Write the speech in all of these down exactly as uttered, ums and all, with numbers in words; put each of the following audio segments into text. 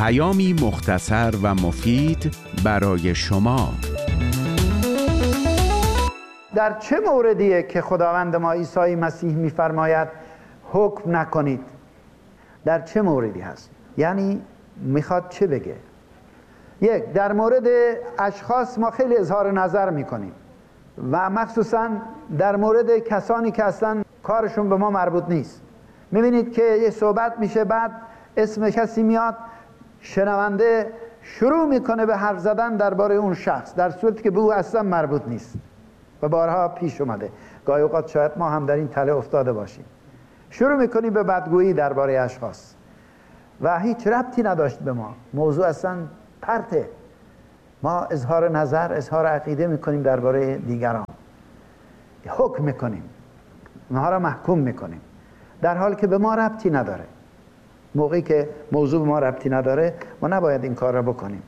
پیامی مختصر و مفید برای شما. در چه موردیه که خداوند ما عیسی مسیح می‌فرماید حکم نکنید؟ در چه موردی هست؟ یعنی میخواد چه بگه؟ یک، در مورد اشخاص ما خیلی اظهار نظر میکنیم و مخصوصا در مورد کسانی که اصلا کارشون به ما مربوط نیست. میبینید که یه صحبت میشه، بعد اسم کسی میاد، شنونده شروع میکنه به حرف زدن درباره اون شخص در صورتی که به او اصلا مربوط نیست و بارها پیش اومده. گاهی اوقات شاید ما هم در این تله افتاده باشیم. شروع میکنیم به بدگویی درباره اشخاص و هیچ ربطی نداشت به ما، موضوع اصلا پرته. ما اظهار نظر، اظهار عقیده میکنیم درباره دیگران، حکم میکنیم، اونها را محکوم میکنیم در حالی که به ما ربطی نداره. موقعی که موضوع به ما ربطی نداره ما نباید این کار را بکنیم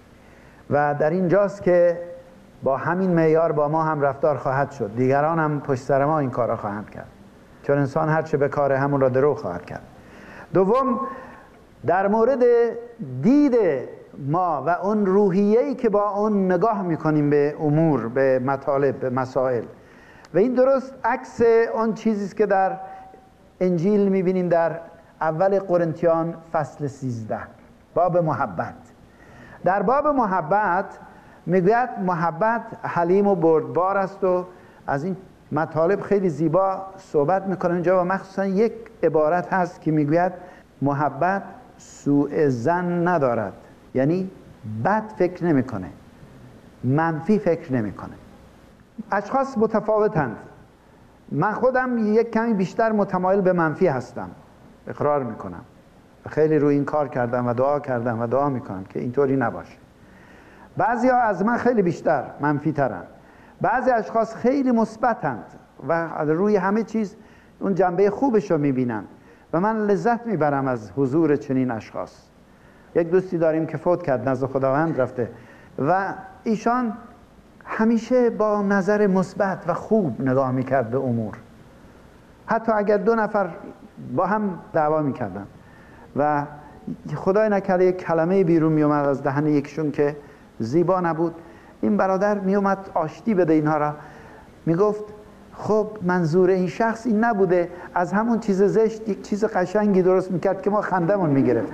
و در اینجاست که با همین معیار با ما هم رفتار خواهد شد. دیگران هم پشت سر ما این کار را خواهند کرد، چون انسان هر چه بکاره همون را درو خواهد کرد. دوم، در مورد دید ما و اون روحیه‌ای که با اون نگاه میکنیم به امور، به مطالب، به مسائل، و این درست عکس اون چیزی است که در انجیل میبینیم در اول قرنتیان فصل سیزده، باب محبت. در باب محبت میگوید محبت حلیم و بردبار است و از این مطالب خیلی زیبا صحبت میکنه اینجا و مخصوصا یک عبارت هست که میگوید محبت سوء ظن ندارد، یعنی بد فکر نمیکنه، منفی فکر نمیکنه. اشخاص متفاوتند. من خودم یک کمی بیشتر متمایل به منفی هستم، اقرار میکنم، خیلی روی این کار کردم و دعا کردم و دعا میکنم که اینطوری نباشه. بعضی ها از من خیلی بیشتر منفی ترن، بعضی اشخاص خیلی مثبتند و روی همه چیز اون جنبه خوبش رو میبینن و من لذت میبرم از حضور چنین اشخاص. یک دوستی داریم که فوت کرد، نزد خداوند رفته و ایشان همیشه با نظر مثبت و خوب نگاه میکرد به امور، حتی اگر دو نفر با هم دعوا میکردن و خدای نکرده یک کلمه بیرون میومد از دهن یکشون که زیبا نبود، این برادر میومد آشتی بده اینها را، میگفت خب منظور این شخص این نبوده، از همون چیز زشت یک چیز قشنگی درست میکرد که ما خندمون میگرفت.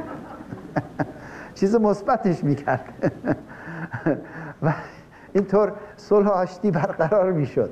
چیز مثبتش میکرد و اینطور صلح و آشتی برقرار میشد.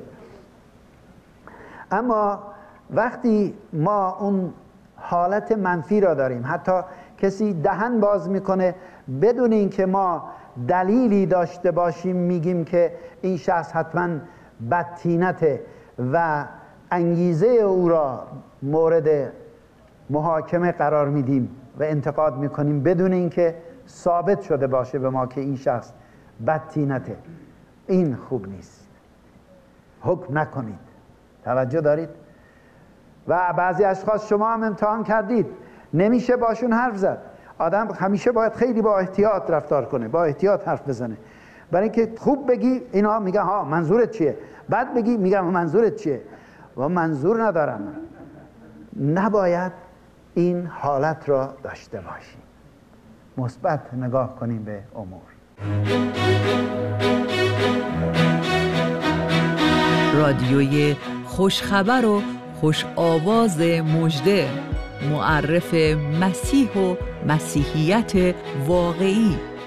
اما وقتی ما اون حالت منفی را داریم، حتی کسی دهن باز میکنه بدون اینکه ما دلیلی داشته باشیم میگیم که این شخص حتما بدطینته و انگیزه او را مورد محاکمه قرار میدیم و انتقاد میکنیم بدون اینکه ثابت شده باشه به ما که این شخص بدطینته. این خوب نیست. حکم نکنید. توجه دارید؟ و بعضی اشخاص شما هم امتحان کردید، نمیشه باشون حرف زد. آدم همیشه باید خیلی با احتیاط رفتار کنه، با احتیاط حرف بزنه، برای اینکه خوب بگی اینا میگن ها منظورت چیه، بعد بگی میگم منظورت چیه و منظور ندارم. نباید این حالت را داشته باشیم، مثبت نگاه کنیم به امور. رادیوی خوشخبر و خوش آواز مژده، معرف مسیح و مسیحیت واقعی.